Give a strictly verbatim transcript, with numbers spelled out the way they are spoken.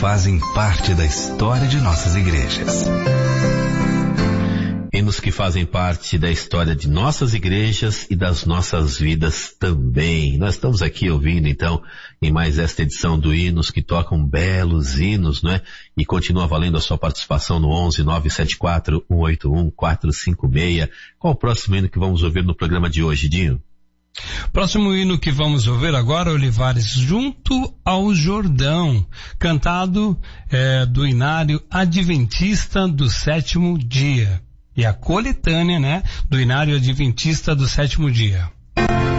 fazem parte da história de nossas igrejas. Hinos que fazem parte da história de nossas igrejas e das nossas vidas também. Nós estamos aqui ouvindo, então, em mais esta edição do Hinos, que tocam belos hinos, não é? E continua valendo a sua participação no onze nove sete quatro um oito um quatro cinco seis. Qual o próximo hino que vamos ouvir no programa de hoje, Dinho? Próximo hino que vamos ouvir agora, Olivares, Junto ao Jordão, cantado é, do Inário Adventista do Sétimo Dia. E a coletânea, né, do Inário Adventista do Sétimo Dia.